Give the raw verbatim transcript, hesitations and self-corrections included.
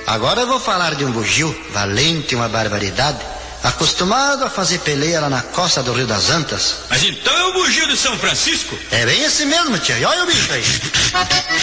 Agora eu vou falar de um bugio, valente, uma barbaridade, acostumado a fazer peleia lá na costa do Rio das Antas. Mas então é o bugio de São Francisco? É bem esse mesmo, tia. E olha o bicho aí.